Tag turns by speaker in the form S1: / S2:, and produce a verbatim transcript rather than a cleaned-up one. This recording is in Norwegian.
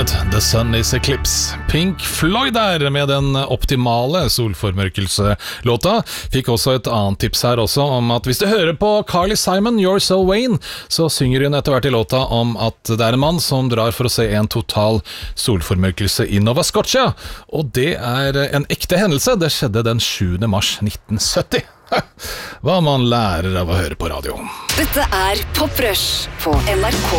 S1: Planet, The Sun is Eclipse. Pink Floyd der med den optimale solformørkelse-låta. Fikk også et annet tips her også om at hvis du hører på Carly Simon, You're So Vain, så synger hun etter hvert i låta om at det er en mann som drar for å se en total solformørkelse i Nova Scotia. Og det er en ekte hendelse. Det skjedde den sjuende mars nitten sytti. Hva man lærer av å høre på radio.
S2: Dette er Pop Rush på N R K